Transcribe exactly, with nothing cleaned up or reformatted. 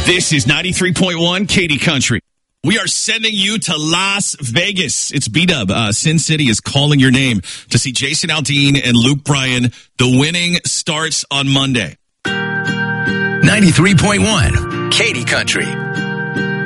This is ninety-three point one Katy Country. We are sending you to Las Vegas. It's B-Dub. Uh, Sin City is calling your name to see Jason Aldean and Luke Bryan. The winning starts on Monday. ninety-three point one Katy Country.